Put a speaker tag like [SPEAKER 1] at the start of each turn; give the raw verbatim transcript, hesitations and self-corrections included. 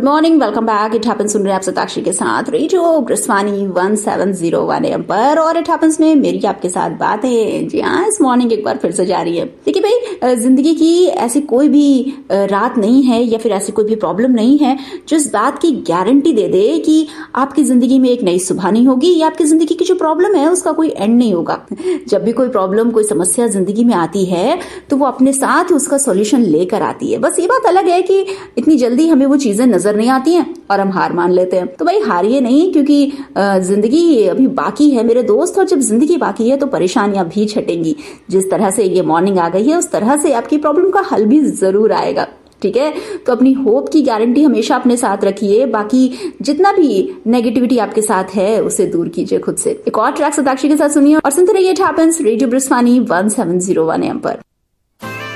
[SPEAKER 1] Morning, welcome back. It happens सुन रहे हैं आप सताक्षी के साथ radio ब्रिस्वानी one seven zero one M पर, और इट हैपेंस में मेरी आपके साथ बातें जी हाँ इस मॉर्निंग एक बार फिर से जा रही है। देखिए भाई, जिंदगी की ऐसी कोई भी रात नहीं है या फिर ऐसी कोई भी प्रॉब्लम नहीं है जो इस बात की गारंटी दे दे कि आपकी जिंदगी में एक नई सुबह नहीं होगी या आपकी जिंदगी की जो प्रॉब्लम है उसका कोई एंड नहीं होगा। जब भी कोई प्रॉब्लम, कोई समस्या जिंदगी में आती है तो वो अपने साथ उसका सॉल्यूशन लेकर आती है। बस ये बात अलग है कि इतनी जल्दी हमें वो चीजें नजर नहीं आती हैं और हम हार मान लेते हैं। तो भाई हारिए नहीं, क्योंकि जिंदगी अभी बाकी है मेरे दोस्त, और जब जिंदगी बाकी है तो परेशानियां भी छटेंगी। जिस तरह से ये मॉर्निंग आ गई है उस तरह से आपकी प्रॉब्लम का हल भी जरूर आएगा। ठीक है, तो अपनी होप की गारंटी हमेशा अपने साथ रखिए। बाकी जितना भी नेगेटिविटी आपके साथ है उसे दूर कीजिए खुद से। एक और ट्रैक सताक्षी के साथ सुनिए और सुनते रहिए it happens radio ब्रिस्वानी one seven zero one M पर।